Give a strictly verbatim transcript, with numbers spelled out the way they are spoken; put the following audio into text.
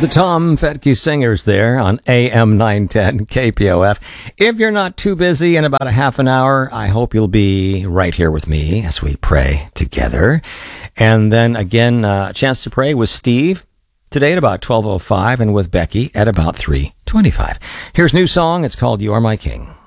The Tom Fetke Singers there on A M nine ten K P O F. If you're not too busy in about a half an hour, I hope you'll be right here with me as we pray together. And then again, uh, a chance to pray with Steve today at about twelve oh five and with Becky at about three twenty-five. Here's a new song. It's called You Are My King.